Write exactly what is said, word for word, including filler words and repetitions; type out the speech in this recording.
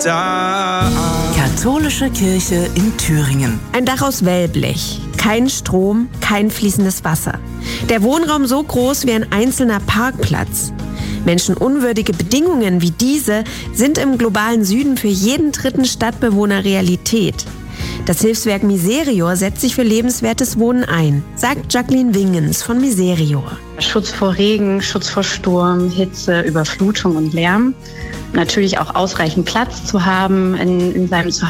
Katholische Kirche in Thüringen. Ein Dach aus Wellblech, kein Strom, kein fließendes Wasser. Der Wohnraum so groß wie ein einzelner Parkplatz. Menschenunwürdige Bedingungen wie diese sind im globalen Süden für jeden dritten Stadtbewohner Realität. Das Hilfswerk Miserior setzt sich für lebenswertes Wohnen ein, sagt Jacqueline Wingens von Miserior. Schutz vor Regen, Schutz vor Sturm, Hitze, Überflutung und Lärm. Natürlich auch ausreichend Platz zu haben in, in seinem Zuhause.